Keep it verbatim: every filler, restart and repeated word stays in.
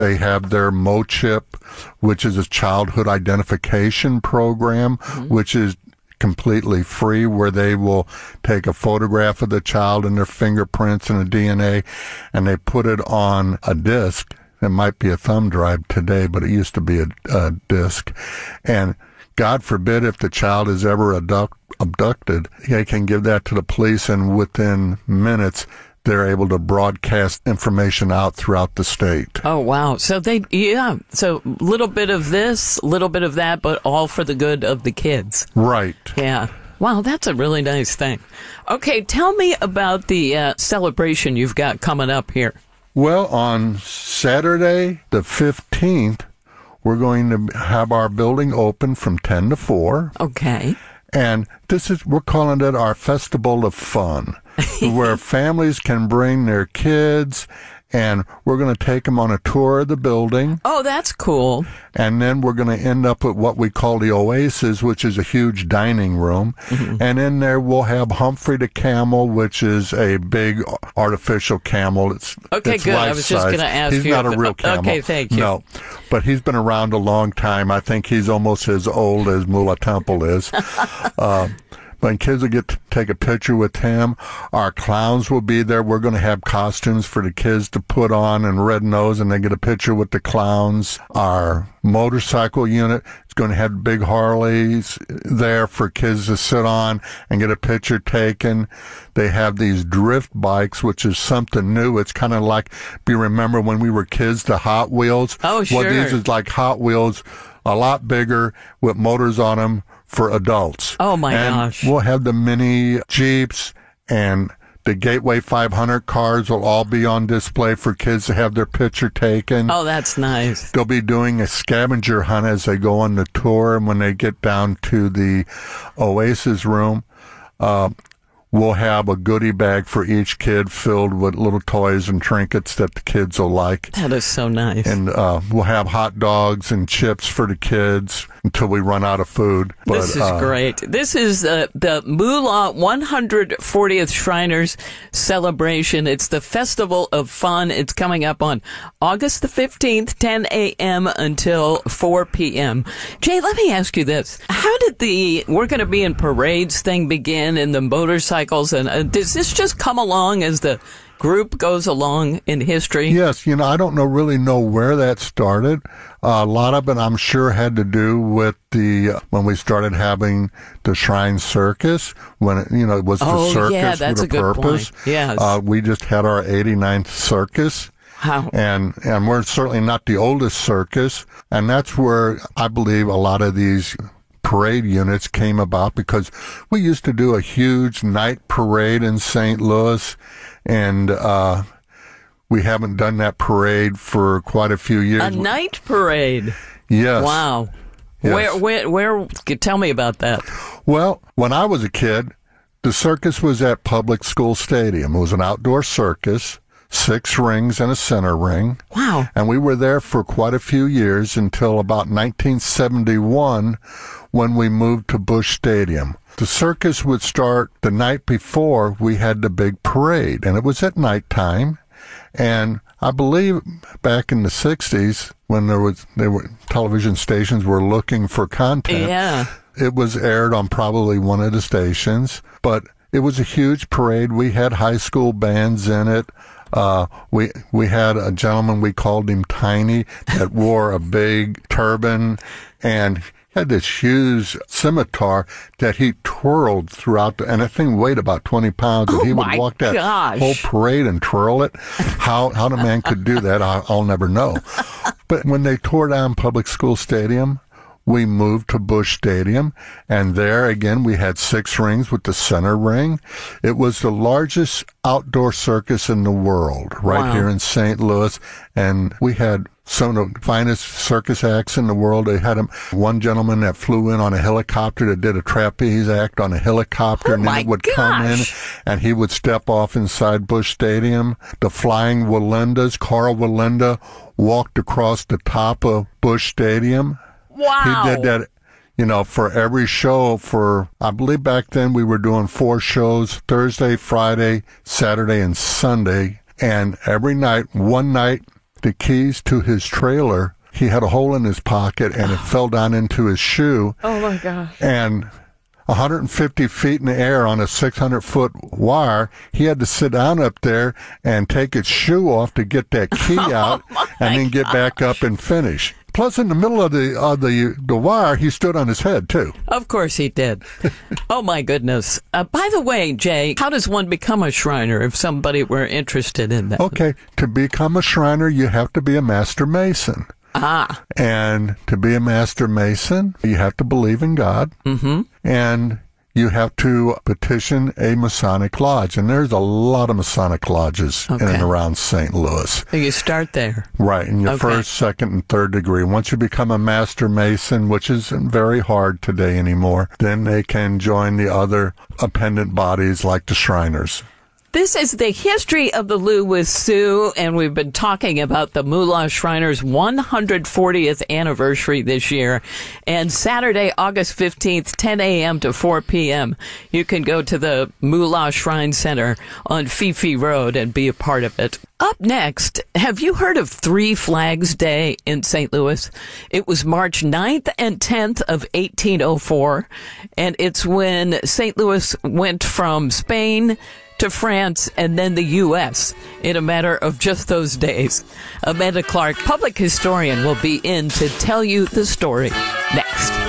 They have their MoChip, which is a childhood identification program, mm-hmm. which is completely free, where they will take a photograph of the child and their fingerprints and a D N A, and they put it on a disc. It might be a thumb drive today, but it used to be a, a disc. And God forbid if the child is ever abduct, abducted, they can give that to the police, and within minutes, they're able to broadcast information out throughout the state. Oh, wow. So they, yeah, so a little bit of this, a little bit of that, but all for the good of the kids. Right. Yeah. Wow, that's a really nice thing. Okay, tell me about the uh, celebration you've got coming up here. Well, on Saturday the fifteenth, we're going to have our building open from ten to four. Okay. And this is, we're calling it our Festival of Fun, where families can bring their kids, and we're going to take them on a tour of the building. Oh, that's cool. And then we're going to end up at what we call the Oasis, which is a huge dining room. Mm-hmm. And in there we'll have Humphrey the Camel, which is a big artificial camel. It's okay, it's good. life I was just going to ask he's you. He's not a real camel. Okay, thank you. No, but he's been around a long time. I think he's almost as old as Moolah Temple is. uh, When kids will get to take a picture with him, our clowns will be there. We're going to have costumes for the kids to put on and red nose, and they get a picture with the clowns. Our motorcycle unit is going to have big Harleys there for kids to sit on and get a picture taken. They have these drift bikes, which is something new. It's kind of like, do you remember when we were kids, the Hot Wheels? Oh, sure. Well, these is like Hot Wheels, a lot bigger with motors on them for adults. Oh, my and gosh. We'll have the mini Jeeps, and the Gateway five hundred cars will all be on display for kids to have their picture taken. Oh, that's nice. They'll be doing a scavenger hunt as they go on the tour, and when they get down to the Oasis room, uh, we'll have a goodie bag for each kid filled with little toys and trinkets that the kids will like. That is so nice. And uh, we'll have hot dogs and chips for the kids until we run out of food. But, this is uh, great. This is uh, the Moolah one hundred fortieth Shriners celebration. It's the Festival of Fun. It's coming up on August the fifteenth, ten a.m. until four p.m. Jay, let me ask you this. How did the we're going to be in parades thing begin in the motorcycles? And uh, does this just come along as the group goes along in history? Yes, you know, I don't know really know where that started. Uh, a lot of it, I'm sure, had to do with the uh, when we started having the Shrine Circus, when it, you know, it was the oh, circus yeah, that's with a, a good purpose. Point. Yes. Uh, we just had our eighty-ninth circus. Wow. And and we're certainly not the oldest circus, and that's where I believe a lot of these parade units came about, because we used to do a huge night parade in Saint Louis, and uh, we haven't done that parade for quite a few years. A night parade? Yes. Wow. Yes. Where, where, where, tell me about that. Well, when I was a kid, the circus was at Public School Stadium. It was an outdoor circus, six rings and a center ring. Wow. And we were there for quite a few years until about nineteen seventy-one, when we moved to Busch Stadium. The circus would start the night before we had the big parade, and it was at nighttime. And I believe back in the sixties, when there was there were television stations were looking for content, yeah. it was aired on probably one of the stations. But it was a huge parade. We had high school bands in it. Uh, we we had a gentleman, we called him Tiny, that wore a big turban, and had this huge scimitar that he twirled throughout, the, and that thing weighed about twenty pounds, and oh he would walk that gosh. whole parade and twirl it. How how the man could do that, I, I'll never know. But when they tore down Public School Stadium, we moved to Busch Stadium, and there again we had six rings with the center ring. It was the largest outdoor circus in the world, right wow. here in Saint Louis, and we had some of the finest circus acts in the world. They had him, one gentleman that flew in on a helicopter that did a trapeze act on a helicopter, oh and then it would gosh. come in, and he would step off inside Busch Stadium. The Flying Wallendas, Carl Wallenda walked across the top of Busch Stadium. Wow. He did that, you know, for every show for, I believe back then we were doing four shows, Thursday, Friday, Saturday, and Sunday. And every night, one night, the keys to his trailer. He had a hole in his pocket, and it fell down into his shoe. Oh, my gosh. And one hundred fifty feet in the air on a six hundred foot wire, he had to sit down up there and take his shoe off to get that key out, oh and then get gosh. back up and finish. Plus, in the middle of the of the the wire, he stood on his head, too. Of course he did. Oh, my goodness. Uh, by the way, Jay, how does one become a Shriner if somebody were interested in that? Okay, to become a Shriner, you have to be a Master Mason. Ah. And to be a Master Mason, you have to believe in God. Mm-hmm. And you have to petition a Masonic lodge. And there's a lot of Masonic lodges okay. in and around Saint Louis. So you start there. Right, in your okay. first, second, and third degree. Once you become a Master Mason, which isn't very hard today anymore, then they can join the other appendant bodies like the Shriners. This is the history of the Lou with Sue, and we've been talking about the Moolah Shriners' one hundred fortieth anniversary this year. And Saturday, August fifteenth, ten a.m. to four p.m., you can go to the Moolah Shrine Center on Fifi Road and be a part of it. Up next, have you heard of Three Flags Day in Saint Louis? It was March ninth and tenth of eighteen oh four, and it's when Saint Louis went from Spain to France and then the U S in a matter of just those days. Amanda Clark, public historian, will be in to tell you the story next.